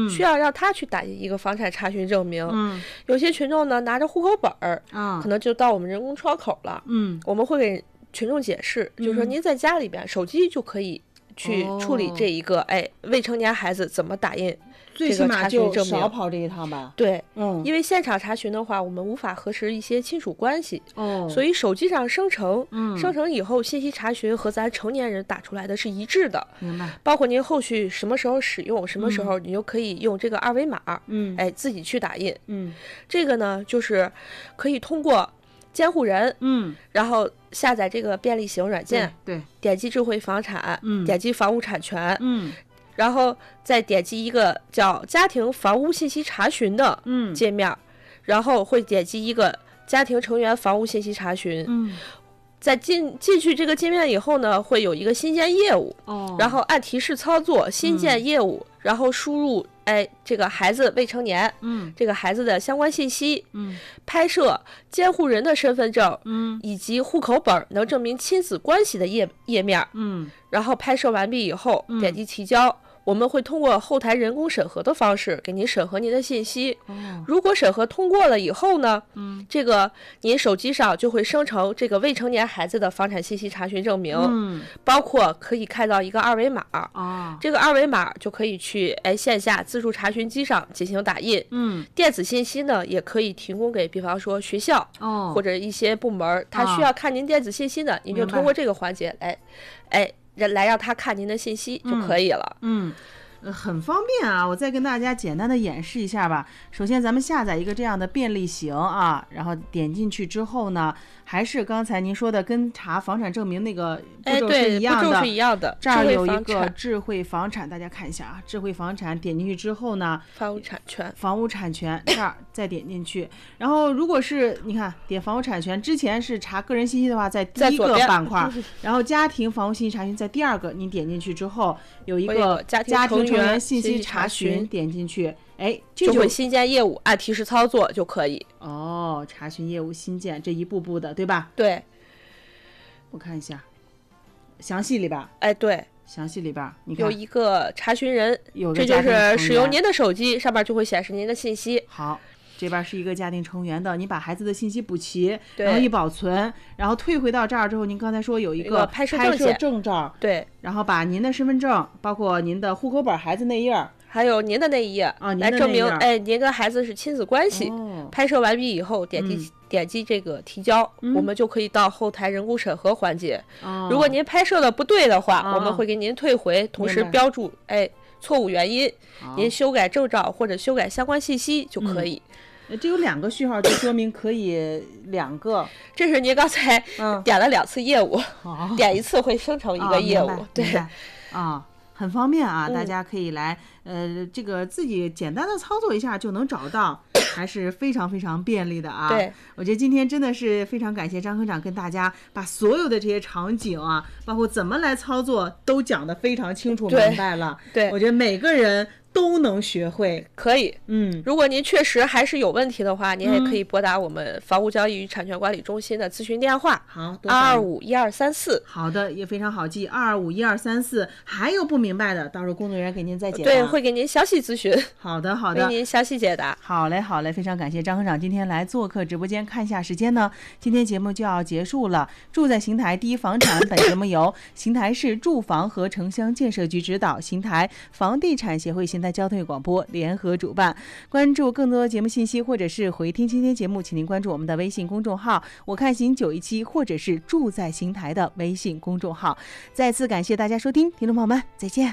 需要让他去打印一个房产查询证明。有些群众呢拿着户口本儿，可能就到我们人工窗口了。我们会给群众解释，就是说您在家里边手机就可以去处理这一个未成年孩子怎么打印这个查询证明， 最起码就少跑这一趟吧。 对，因为现场查询的话，我们无法核实一些亲属关系，所以手机上生成，生成以后信息查询和咱成年人打出来的是一致的。 明白。 包括您后续什么时候使用，什么时候你就可以用这个二维码，自己去打印。这个呢，就是可以通过监护人，然后下载这个便利行软件， 对， 点击智慧房产，点击房屋产权，然后再点击一个叫家庭房屋信息查询的界面，然后会点击一个家庭成员房屋信息查询，在进去这个界面以后呢，会有一个新建业务，然后按提示操作新建业务，然后输入这个孩子未成年，这个孩子的相关信息，拍摄监护人的身份证，以及户口本能证明亲子关系的页面，然后拍摄完毕以后，点击提交。我们会通过后台人工审核的方式给您审核您的信息，如果审核通过了以后呢，这个您手机上就会生成这个未成年孩子的房产信息查询证明，包括可以看到一个二维码，这个二维码就可以去线下自助查询机上进行打印，电子信息呢也可以提供给比方说学校，或者一些部门，他需要看您电子信息的，您就通过这个环节来让他看您的信息就可以了。 很方便啊，我再跟大家简单的演示一下吧。首先咱们下载一个这样的便利行啊，然后点进去之后呢，还是刚才您说的跟查房产证明那个步骤是一样的， 步骤是一样的。 这儿有一个智慧房产，大家看一下啊，智慧房产点进去之后呢， 房屋产权这儿再点进去，然后如果是你看点房屋产权之前是查个人信息的话，在第一个板块，然后家庭房屋信息查询在第二个，您点进去之后有一个家庭成员信息查询，点进去， 就会新建业务，按提示操作就可以。 查询业务新建，这一步步的，对吧？ 对。 我看一下，详细里边， 对， 详细里边，你看有一个查询人，这有个就是使用您的手机，上面就会显示您的信息。 好。这边是一个家庭成员的，你把孩子的信息补齐，然后一保存，然后退回到这儿之后，您刚才说有一个拍摄证照， 对， 然后把您的身份证，包括您的户口本、孩子那页， 还有您的那一页来证明，您跟孩子是亲子关系。拍摄完毕以后，点击这个提交，我们就可以到后台人工审核环节。如果您拍摄的不对的话，我们会给您退回，同时标注错误原因，您修改证照或者修改相关信息就可以。 这有2个序号，就说明可以2个。 这是您刚才点了2次业务，点1次会生成一个业务。对很方便啊，大家可以来这个自己简单的操作一下就能找到，还是非常非常便利的啊。 对， 我觉得今天真的是非常感谢张科长跟大家把所有的这些场景啊，包括怎么来操作都讲得非常清楚明白了。 对， 我觉得每个人都能学会。 可以，如果您确实还是有问题的话，您也可以拨打我们房屋交易与产权管理中心的咨询电话， 好 ，225-1234。 好的，也非常好记，225-1234。还有不明白的，到时候工作人员给您再解答。 对，会给您详细咨询。 好的， 为您详细解答。 好嘞，非常感谢张科长今天来做客直播间。看一下时间呢，今天节目就要结束了。住在邢台第一房产本节目由邢台市住房和城乡建设局指导，邢台房地产协会、邢台交通与广播联合主办。关注更多节目信息或者是回听今天节目，请您关注我们的微信公众号“我看邢917”或者是住在邢台的微信公众号。再次感谢大家收听，听众朋友们再见。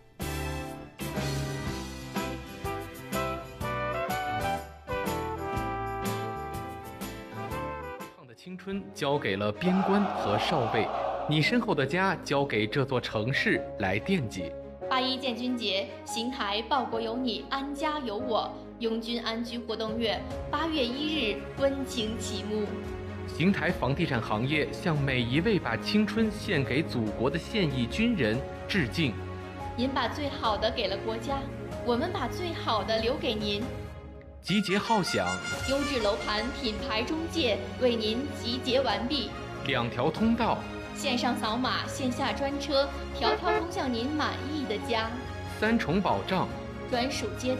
青春交给了边关和少尉，你身后的家交给这座城市来惦记。 8·1建军节，邢台报国有你，安家有我，拥军安居活动月8月1日温情启幕。 邢台房地产行业向每一位把青春献给祖国的现役军人致敬。 您把最好的给了国家，我们把最好的留给您。 集结号响， 优质楼盘品牌中介为您集结完毕。 2条通道， 线上扫码，线下专车，条条通向您满意的家。 3重保障， 专属接待。